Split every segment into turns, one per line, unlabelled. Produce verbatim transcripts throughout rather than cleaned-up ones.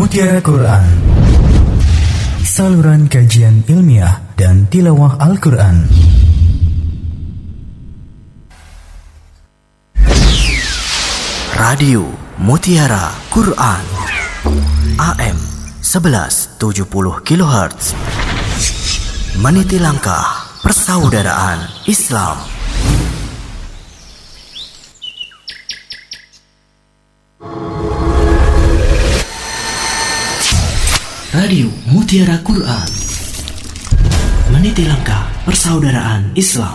Mutiara Quran, saluran kajian ilmiah dan tilawah Al-Quran.
Radio Mutiara Quran A M sebelas tujuh puluh kilohertz, meniti langkah persaudaraan Islam. Radio Mutiara Quran, meniti langkah persaudaraan Islam.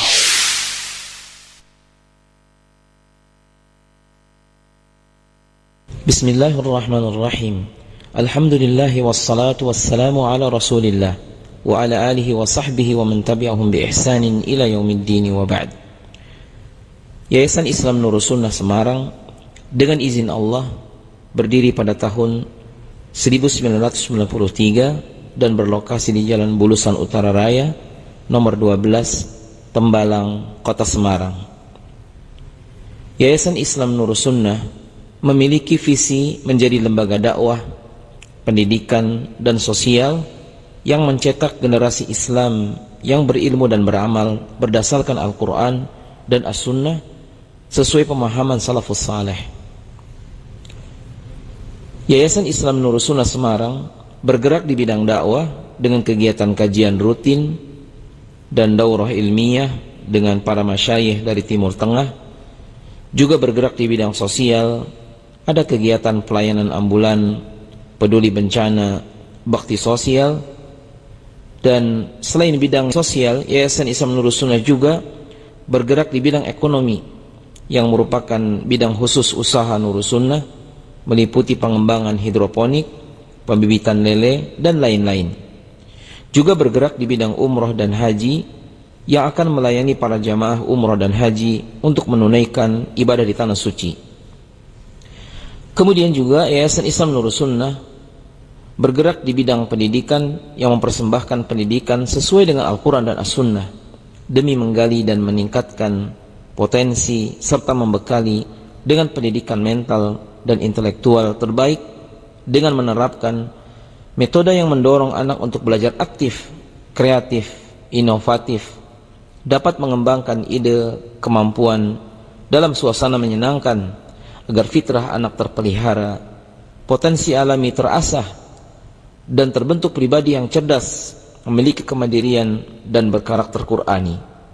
Bismillahirrahmanirrahim. Alhamdulillahi wassalatu wassalamu ala rasulillah wa ala alihi wa sahbihi wa man tabi'ahum bi ihsanin ila yaumiddin wa ba'd. Yayasan Islam Nurul Sunnah Semarang dengan izin Allah berdiri pada tahun seribu sembilan ratus sembilan puluh tiga dan berlokasi di Jalan Bulusan Utara Raya nomor dua belas Tembalang, Kota Semarang. Yayasan Islam Nurul Sunnah memiliki visi menjadi lembaga dakwah, pendidikan dan sosial yang mencetak generasi Islam yang berilmu dan beramal berdasarkan Al-Quran dan As-Sunnah sesuai pemahaman salafus saleh. Yayasan Islam Nurul Sunnah Semarang bergerak di bidang dakwah dengan kegiatan kajian rutin dan daurah ilmiah dengan para masyayikh dari Timur Tengah. Juga bergerak di bidang sosial, ada kegiatan pelayanan ambulan, peduli bencana, bakti sosial. Dan selain bidang sosial, Yayasan Islam Nurul Sunnah juga bergerak di bidang ekonomi yang merupakan bidang khusus usaha Nurul Sunnah, meliputi pengembangan hidroponik, pembibitan lele, dan lain-lain. Juga bergerak di bidang umroh dan haji yang akan melayani para jamaah umroh dan haji untuk menunaikan ibadah di tanah suci. Kemudian juga Yayasan Islam Nurul Sunnah bergerak di bidang pendidikan yang mempersembahkan pendidikan sesuai dengan Al-Quran dan As-Sunnah demi menggali dan meningkatkan potensi serta membekali dengan pendidikan mental dan intelektual terbaik dengan menerapkan metode yang mendorong anak untuk belajar aktif, kreatif, inovatif, dapat mengembangkan ide, kemampuan dalam suasana menyenangkan agar fitrah anak terpelihara, potensi alami terasah, dan terbentuk pribadi yang cerdas, memiliki kemandirian dan berkarakter Qur'ani.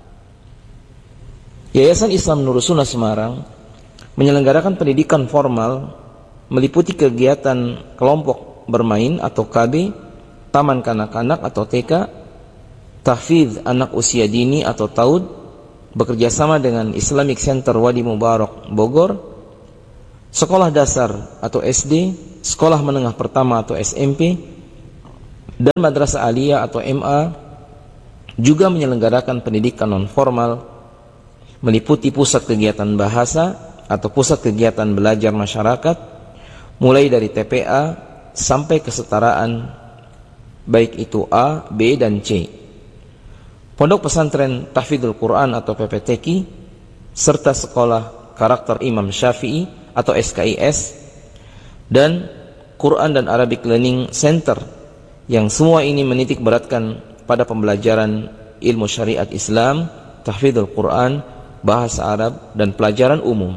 Yayasan Islam Nurul Sunnah Semarang menyelenggarakan pendidikan formal meliputi kegiatan kelompok bermain atau K B, taman kanak-kanak atau T K, tahfidz anak usia dini atau taud, bekerjasama dengan Islamic Center Wadi Mubarak Bogor, sekolah dasar atau S D, sekolah menengah pertama atau S M P, dan madrasah aliyah atau M A. Juga menyelenggarakan pendidikan non formal meliputi pusat kegiatan bahasa atau pusat kegiatan belajar masyarakat, mulai dari T P A sampai kesetaraan, baik itu A, B, dan C. Pondok pesantren Tahfidzul Quran atau P P T Q I, serta sekolah karakter Imam Syafi'i atau S K I S, dan Quran dan Arabic Learning Center, yang semua ini menitik beratkan pada pembelajaran ilmu syariat Islam, tahfidzul Quran, bahasa Arab, dan pelajaran umum.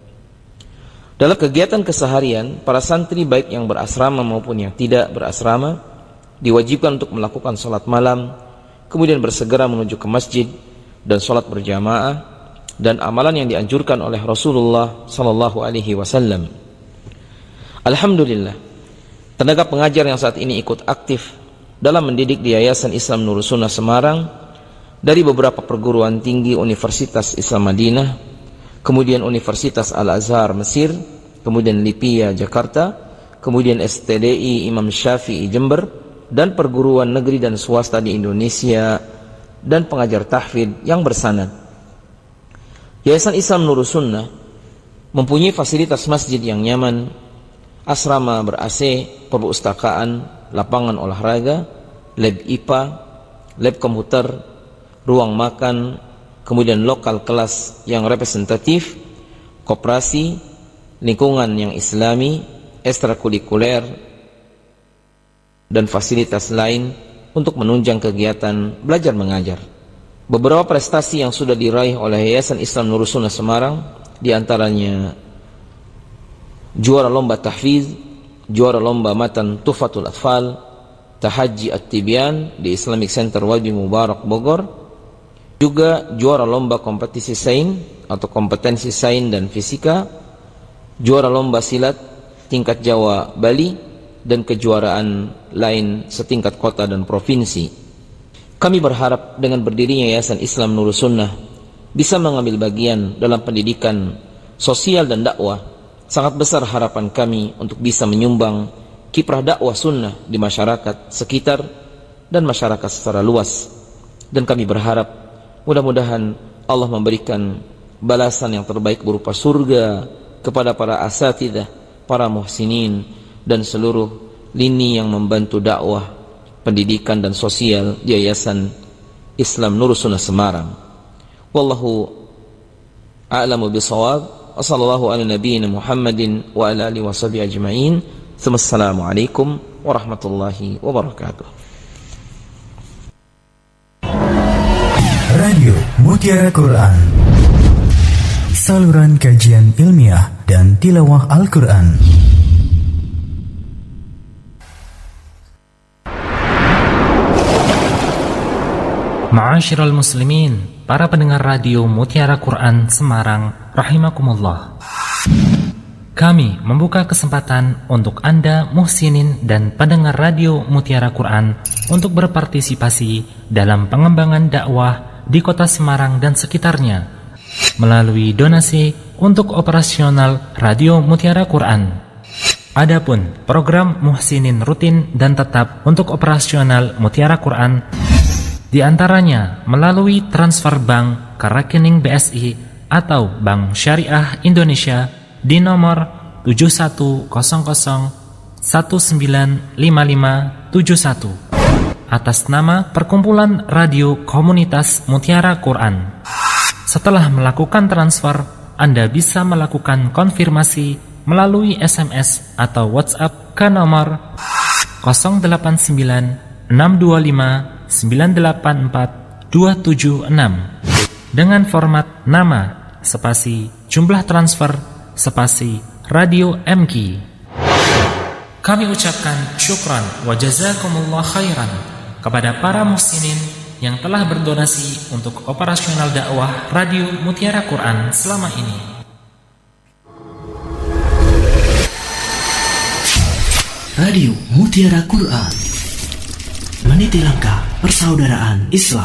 Dalam kegiatan keseharian, para santri baik yang berasrama maupun yang tidak berasrama diwajibkan untuk melakukan sholat malam, kemudian bersegera menuju ke masjid dan sholat berjamaah, dan amalan yang dianjurkan oleh Rasulullah sallallahu alaihi wasallam. Alhamdulillah, tenaga pengajar yang saat ini ikut aktif dalam mendidik di Yayasan Islam Nurul Sunnah Semarang dari beberapa perguruan tinggi Universitas Islam Madinah, kemudian Universitas Al-Azhar Mesir, kemudian Lipia Jakarta, kemudian S T D I Imam Syafi'i Jember, dan perguruan negeri dan swasta di Indonesia, dan pengajar tahfidz yang bersanad. Yayasan Islam Nurul Sunnah mempunyai fasilitas masjid yang nyaman, asrama ber-A C, perpustakaan, lapangan olahraga, lab I P A, lab komputer, ruang makan, kemudian lokal kelas yang representatif, koperasi, lingkungan yang islami, ekstrakurikuler, dan fasilitas lain untuk menunjang kegiatan belajar mengajar. Beberapa prestasi yang sudah diraih oleh Yayasan Islam Nurus Sunnah Semarang, diantaranya juara lomba tahfiz, juara lomba matan Tuhfatul Atfal, Tahajji At-Tibyan di Islamic Center Wadi Mubarak Bogor, juga juara lomba kompetisi sains atau kompetensi sains dan fisika, juara lomba silat tingkat Jawa Bali, dan kejuaraan lain setingkat kota dan provinsi. Kami berharap dengan berdirinya Yayasan Islam Nurus Sunnah bisa mengambil bagian dalam pendidikan sosial dan dakwah. Sangat besar harapan kami untuk bisa menyumbang kiprah dakwah sunnah di masyarakat sekitar dan masyarakat secara luas. Dan kami berharap mudah-mudahan Allah memberikan balasan yang terbaik berupa surga kepada para asatidzah, para muhsinin, dan seluruh lini yang membantu dakwah, pendidikan dan sosial di Yayasan Islam Nurus Sunnah Semarang. Wallahu a'lamu bishawab. Wassallallahu ala nabiyyina Muhammadin wa ala alihi washabihi ajma'in. Assalamualaikum warahmatullahi wabarakatuh.
Radio Mutiara Quran, saluran kajian ilmiah dan tilawah Al-Quran.
Ma'asyiral muslimin, para pendengar radio Mutiara Quran Semarang, rahimakumullah. Kami membuka kesempatan untuk Anda muhsinin dan pendengar radio Mutiara Quran untuk berpartisipasi dalam pengembangan dakwah di kota Semarang dan sekitarnya melalui donasi untuk operasional radio Mutiara Quran. Adapun program muhsinin rutin dan tetap untuk operasional Mutiara Quran di antaranya melalui transfer bank ke rekening B S I atau Bank Syariah Indonesia di nomor tujuh satu nol nol satu sembilan lima lima tujuh satu atas nama Perkumpulan Radio Komunitas Mutiara Quran. Setelah melakukan transfer, Anda bisa melakukan konfirmasi melalui S M S atau WhatsApp ke nomor nol delapan sembilan enam dua lima sembilan delapan empat dua tujuh enam dengan format nama spasi jumlah transfer spasi radio M Q. Kami ucapkan syukran wa jazakumullah khairan kepada para muhsinin yang telah berdonasi untuk operasional dakwah radio Mutiara Quran selama ini.
Radio Mutiara Quran, meniti langkah persaudaraan Islam.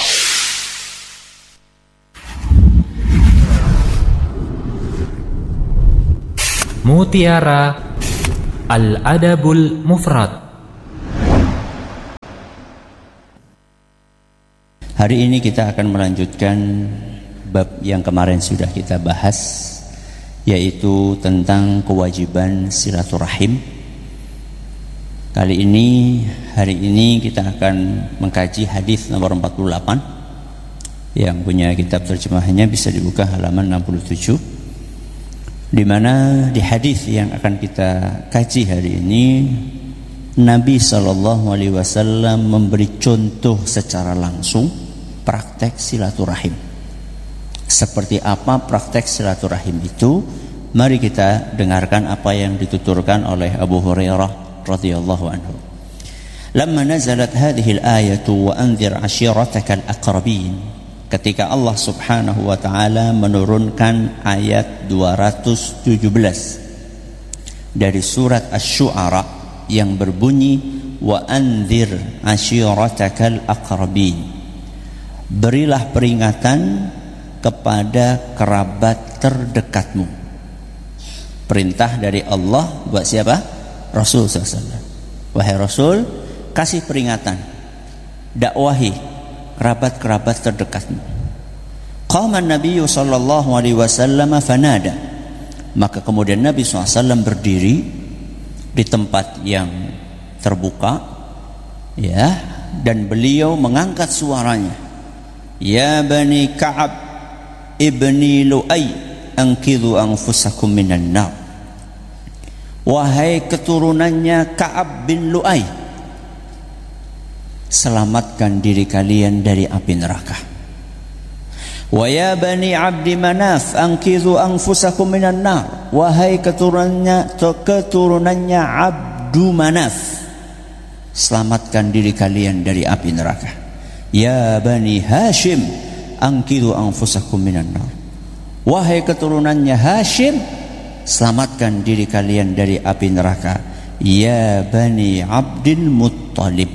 Mutiara Al-Adabul Mufrad.
Hari ini kita akan melanjutkan bab yang kemarin sudah kita bahas, yaitu tentang kewajiban silaturahim. Kali ini, hari ini kita akan mengkaji hadis nomor empat puluh delapan. Yang punya kitab terjemahannya bisa dibuka halaman enam puluh tujuh, di mana di hadis yang akan kita kaji hari ini, Nabi shallallahu alaihi wasallam memberi contoh secara langsung praktek silaturahim. Seperti apa praktek silaturahim itu? Mari kita dengarkan apa yang dituturkan oleh Abu Hurairah radhiyallahu anhu. Lamma nazalat hadhihi al-ayatu wa anzir ashiratakal aqrabin, ketika Allah Subhanahu wa taala menurunkan ayat dua ratus tujuh belas dari surat Asy-Syu'ara yang berbunyi wa anzir ashiratakal aqrabin, berilah peringatan kepada kerabat terdekatmu. Perintah dari Allah buat siapa? Rasul sallallahu alaihi wasallam. Wahai Rasul, kasih peringatan, dakwahi kerabat-kerabat terdekatmu. Qama an-nabiy sallallahu alaihi wasallam fanada, maka kemudian Nabi sallallahu alaihi wasallam berdiri di tempat yang terbuka, ya, dan beliau mengangkat suaranya, ya bani Ka'ab ibni Lu'ay, anqidhu anfusakum minan nar. Wahai keturunannya Ka'ab bin Lu'ay, selamatkan diri kalian dari api neraka. Wa ya bani Abdi Manaf anqidhu anfusakum minan nar. Wahai keturunannya keturunannya Abdu Manaf, selamatkan diri kalian dari api neraka. Ya bani Hashim anqidhu anfusakum minan nar. Wahai keturunannya Hashim, selamatkan diri kalian dari api neraka. Ya bani Abdul Muttalib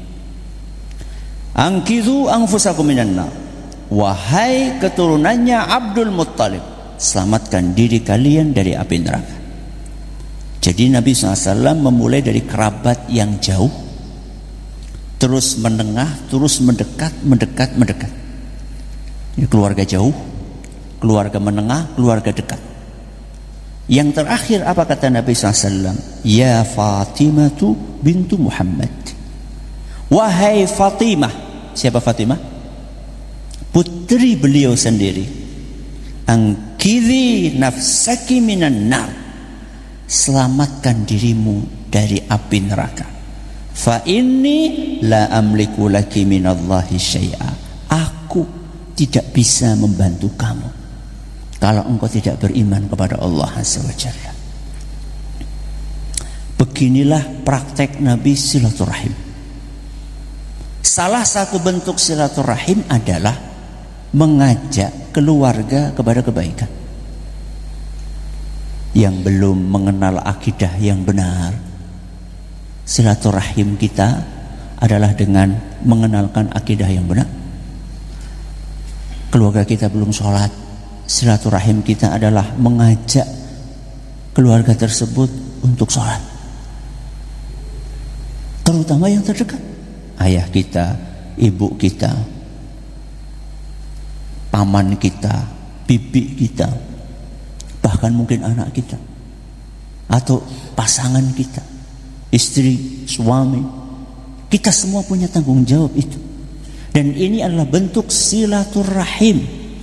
anqidhu anfusakum minan nar. Wahai keturunannya Abdul Muttalib, selamatkan diri kalian dari api neraka. Jadi Nabi shallallahu alaihi wasallam memulai dari kerabat yang jauh, terus menengah, terus mendekat, mendekat, mendekat. Ini keluarga jauh, keluarga menengah, keluarga dekat. Yang terakhir apa kata Nabi shallallahu alaihi wasallam? Ya Fatimatu bintu Muhammad. Wahai Fatimah. Siapa Fatimah? Putri beliau sendiri. Angkidhi nafsaki minan nar. Selamatkan dirimu dari api neraka. Fa inni la amliku laki minallahi syai'a. Aku tidak bisa membantu kamu kalau engkau tidak beriman kepada Allah Azza wa Jalla. Beginilah praktek Nabi silaturahim. Salah satu bentuk silaturahim adalah mengajak keluarga kepada kebaikan. Yang belum mengenal akidah yang benar, silaturahim kita adalah dengan mengenalkan akidah yang benar. Keluarga kita belum sholat, silaturahim kita adalah mengajak keluarga tersebut untuk sholat, terutama yang terdekat, ayah kita, ibu kita, paman kita, bibi kita, bahkan mungkin anak kita, atau pasangan kita, istri, suami. Kita semua punya tanggung jawab itu. Dan ini adalah bentuk silaturahim.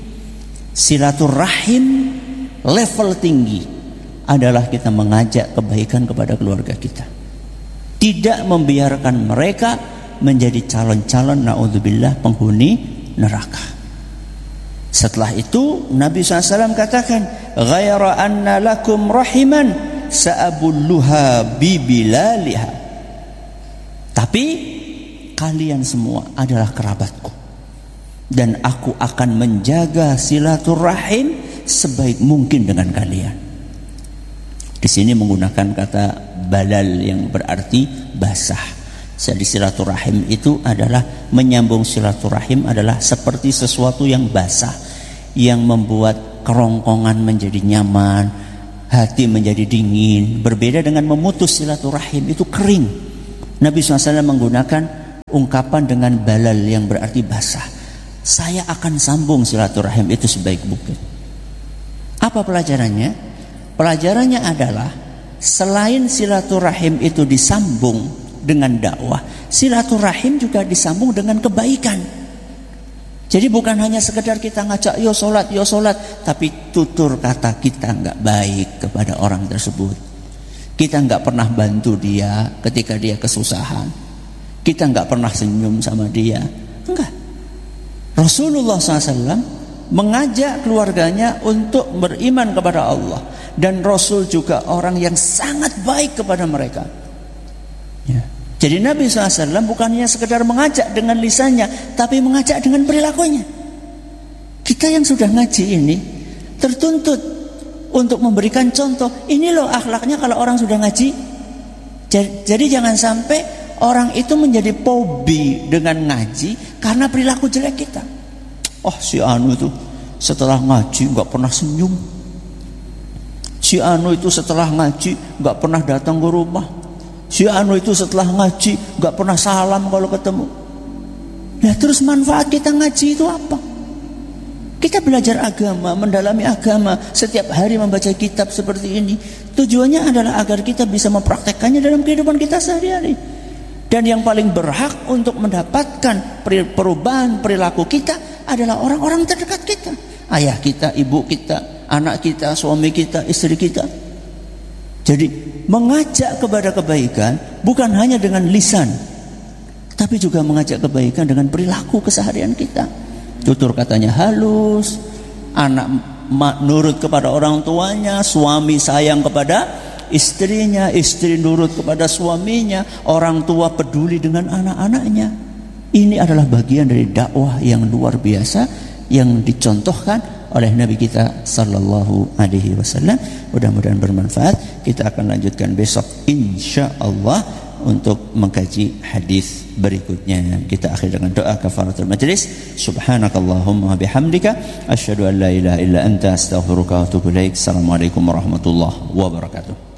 Silaturahim level tinggi adalah kita mengajak kebaikan kepada keluarga kita, tidak membiarkan mereka menjadi calon-calon na'udzubillah penghuni neraka. Setelah itu Nabi shallallahu alaihi wasallam katakan, ghaira anna lakum rahiman sa'abulluha bibilaliha. Tapi kalian semua adalah kerabatku, dan aku akan menjaga silaturahim sebaik mungkin dengan kalian. Di sini menggunakan kata balal yang berarti basah. Jadi silaturahim itu adalah menyambung silaturahim adalah seperti sesuatu yang basah, yang membuat kerongkongan menjadi nyaman, hati menjadi dingin. Berbeda dengan memutus silaturahim, itu kering. Nabi shallallahu alaihi wasallam menggunakan ungkapan dengan balal yang berarti basah. Saya akan sambung silaturahim itu sebaik mungkin. Apa pelajarannya? Pelajarannya adalah selain silaturahim itu disambung dengan dakwah, silaturahim juga disambung dengan kebaikan. Jadi bukan hanya sekedar kita ngajak yo sholat, yo sholat, tapi tutur kata kita nggak baik kepada orang tersebut. Kita nggak pernah bantu dia ketika dia kesusahan. Kita nggak pernah senyum sama dia. Enggak. Rasulullah shallallahu alaihi wasallam mengajak keluarganya untuk beriman kepada Allah, dan Rasul juga orang yang sangat baik kepada mereka. Ya. Jadi Nabi shallallahu alaihi wasallam bukan hanya sekedar mengajak dengan lisannya, tapi mengajak dengan perilakunya. Kita yang sudah ngaji ini tertuntut untuk memberikan contoh. Ini loh akhlaknya kalau orang sudah ngaji. Jadi jangan sampai orang itu menjadi fobi dengan ngaji karena perilaku jelek kita. Oh, si Anu itu setelah ngaji nggak pernah senyum. Si Anu itu setelah ngaji nggak pernah datang ke rumah. Si Anu itu setelah ngaji nggak pernah salam kalau ketemu. Nah, terus manfaat kita ngaji itu apa? Kita belajar agama, mendalami agama, setiap hari membaca kitab seperti ini. Tujuannya adalah agar kita bisa mempraktekkannya dalam kehidupan kita sehari-hari. Dan yang paling berhak untuk mendapatkan perubahan perilaku kita adalah orang-orang terdekat kita. Ayah kita, ibu kita, anak kita, suami kita, istri kita. Jadi mengajak kepada kebaikan bukan hanya dengan lisan, tapi juga mengajak kebaikan dengan perilaku keseharian kita. Tutur katanya halus, anak nurut kepada orang tuanya, suami sayang kepada istrinya, istri nurut kepada suaminya, orang tua peduli dengan anak-anaknya. Ini adalah bagian dari dakwah yang luar biasa yang dicontohkan oleh Nabi kita sallallahu alaihi wasallam. Mudah-mudahan bermanfaat. Kita akan lanjutkan besok insyaallah untuk mengkaji hadis berikutnya. Kita akhir dengan doa kafaratul majlis. Subhanakallahumma bihamdika asyhadu an la ilaha illa anta astaghfiruka wa atubu ilaik. Assalamualaikum warahmatullahi wabarakatuh.